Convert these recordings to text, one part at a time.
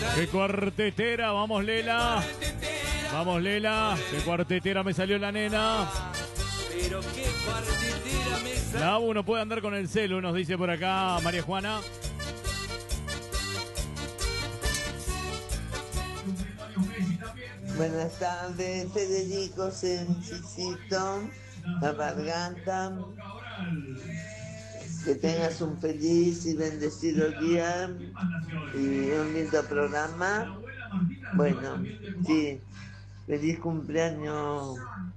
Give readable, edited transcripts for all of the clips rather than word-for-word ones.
¡Qué cuartetera! ¡Vamos, Lela! ¡Vamos, Lela! ¡Qué cuartetera me salió la nena! Pero qué cuartetera me salió. La ABU no puede andar con el celu, nos dice por acá María Juana. Buenas tardes, Federico Sencillito, La Garganta. Que tengas un feliz y bendecido día y un lindo programa. Bueno, sí, feliz cumpleaños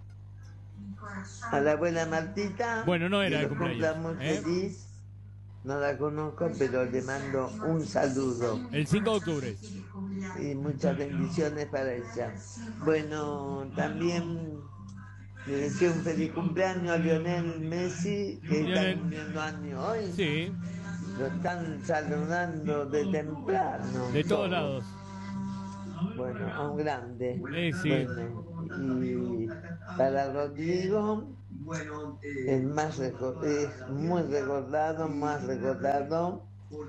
a la abuela Martita. Bueno, no era que el lo cumpleaños, cumpla muy feliz. No la conozco, pero le mando un saludo. El 5 de octubre. Y muchas bendiciones para ella. Bueno, también le deseo un feliz cumpleaños a Lionel Messi, que está cumpliendo años hoy. Sí. Lo están saludando de temprano. De todos lados. Bueno, a un grande. Sí. Bueno, y para Rodrigo, es muy recordado, más recordado.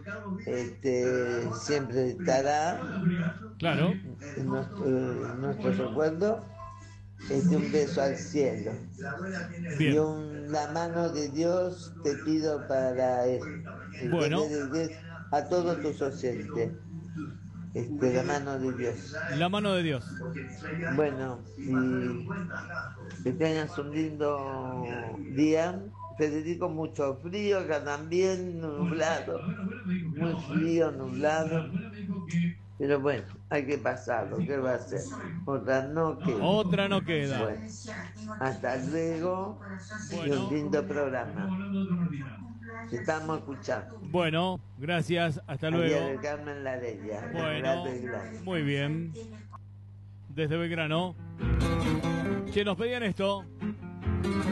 Siempre estará. Claro. En nuestro recuerdo. Un beso al cielo. Bien. Y la mano de Dios te pido para bueno. A todos tus oyentes. La mano de Dios. La mano de Dios. Bueno, y que tengas un lindo día. Federico, mucho frío, acá también, nublado. Muy frío, nublado. Pero bueno, hay que pasarlo. ¿Qué va a hacer? Otra no queda. Otra no queda. Bueno, hasta luego. Y un lindo programa. Estamos escuchando. Bueno, gracias. Hasta luego. De Carmen Lareya. Bueno, muy bien. Desde Belgrano. Che, nos pedían esto.